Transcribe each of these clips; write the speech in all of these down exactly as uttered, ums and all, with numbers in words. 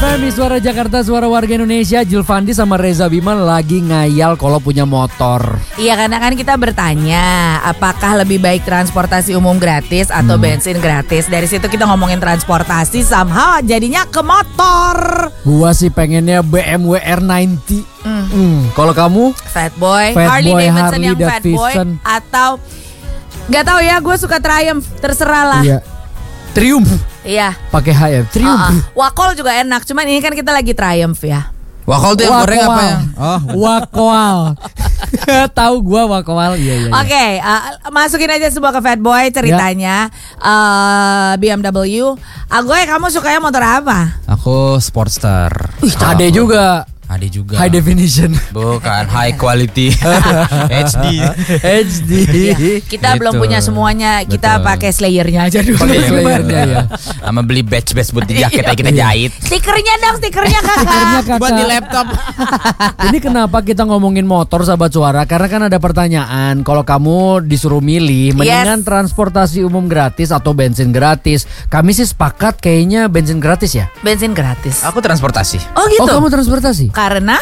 M, Suara Jakarta, suara warga Indonesia. Julfandi sama Reza Bima lagi ngayal kalau punya motor. Iya, karena kan kita bertanya apakah lebih baik transportasi umum gratis atau hmm. bensin gratis. Dari situ kita ngomongin transportasi, somehow jadinya ke motor. Gua sih pengennya B M W R sembilan puluh. Hmm. Hmm. Kalau kamu? Fatboy, Fat Harley Boy, Davidson Harley yang Davidson. Fatboy atau nggak tahu ya, gue suka Triumph, terserah lah. Iya. Triumph. Iya. Pakai H ya, Triumph. Uh-uh. Wakol juga enak, cuman ini kan kita lagi Triumph ya. Wakol tuh yang goreng apa ya? Oh, Wakwal. Tahu gua Wakwal. Iya iya. Oke, okay, uh, masukin aja semua ke Fatboy ceritanya. Ya. Uh, B M W. Agoy, kamu sukanya motor apa? Aku Sportster. Ih, Ade juga. Ade juga. High definition. Bukan high quality. H D. H D. Ya, kita gitu. Belum punya semuanya. Kita Betul. Pakai Slayernya aja dulu. Pakai Slayernya ya. Sama beli batch-batch buat jaket kita jahit. Stikernya dong, stikernya kakak. Buat di laptop. Ini kenapa kita ngomongin motor, sahabat suara? Karena kan ada pertanyaan. Kalau kamu disuruh milih, mendingan yes. transportasi umum gratis atau bensin gratis? Kami sih sepakat kayaknya bensin gratis ya. Bensin gratis. Aku transportasi. Oh gitu. Oh, kamu transportasi? Karena?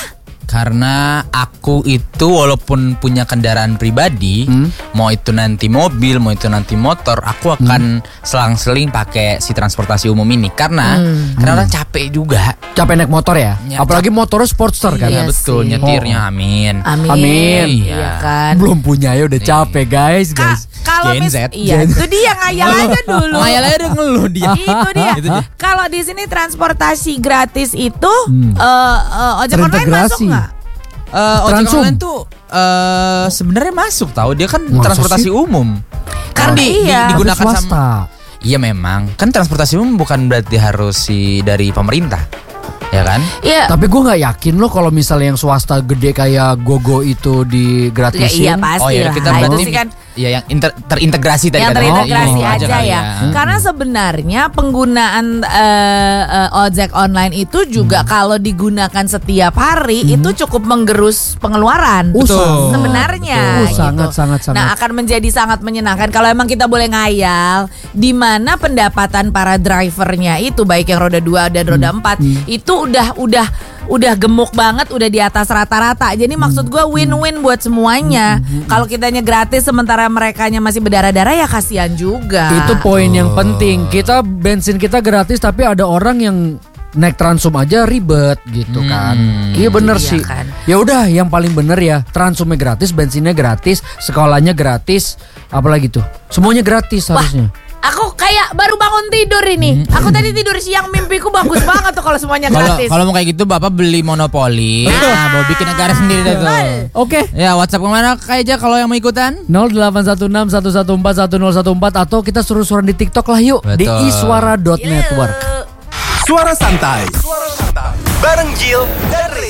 Karena aku itu walaupun punya kendaraan pribadi, hmm? mau itu nanti mobil, mau itu nanti motor, aku akan hmm. selang-seling pakai si transportasi umum ini. Karena hmm. karena orang capek juga. Capek naik motor ya? ya Apalagi motornya Sportster kan? Iya betul, sih. Nyetirnya amin. Amin. Amin. Iya kan. Belum punya ya udah capek guys, guys. Kalau Gen Z, iya, Gen Z. itu dia ngayal aja dulu. Ngayal aja udah ngeluh dia. Itu dia. Kalau di sini transportasi gratis itu hmm. uh, uh, ojek online masuk nggak? Uh, ojek online tuh uh, sebenarnya masuk tahu, dia kan Masa transportasi sih? umum. Karena di, iya. di, digunakan swasta. sama. Iya memang, kan transportasi umum bukan berarti harus si dari pemerintah. Ya kan? Iya. Tapi gue nggak yakin loh kalau misalnya yang swasta gede kayak GoGo itu digratisin. Ya, iya pasti oh, ya, lah. kita Nah, berarti itu sih kan ya yang inter, terintegrasi tadi. Yang terintegrasi oh, aja, aja ya. ya. Karena sebenarnya penggunaan uh, uh, ojek online itu juga hmm. kalau digunakan setiap hari hmm. itu cukup menggerus pengeluaran. Betul. Sebenarnya. Betul. Gitu. Sangat sangat sangat. Nah akan menjadi sangat menyenangkan kalau emang kita boleh ngayal di mana pendapatan para drivernya itu baik yang roda dua dan roda hmm. empat hmm. itu udah udah udah gemuk banget, udah di atas rata-rata. Jadi hmm. maksud gue win-win buat semuanya. Hmm. Kalau kitanya gratis sementara merekanya masih berdarah-darah ya kasihan juga. Itu poin oh. yang penting. Kita bensin kita gratis tapi ada orang yang naik Transum aja ribet gitu kan. Hmm. Iya bener iya sih. Kan? Ya udah yang paling bener ya Transumnya gratis, bensinnya gratis, sekolahnya gratis, apalagi tuh. Semuanya gratis Wah. harusnya. Aku kayak baru bangun tidur ini. Aku tadi tidur siang, mimpiku bagus banget tuh kalau semuanya gratis. Kalau mau kayak gitu Bapak beli monopoli. Nah, mau bikin negara sendiri deh tuh. Oke. Okay. Ya, WhatsApp kemana kayak aja kalau yang mau ikutan? nol delapan satu enam satu satu empat satu nol satu empat atau kita suruh-suruhan di TikTok lah yuk. Betul. Di iswara dot network. Suara santai. Suara santai. Bareng Jill dan Reza.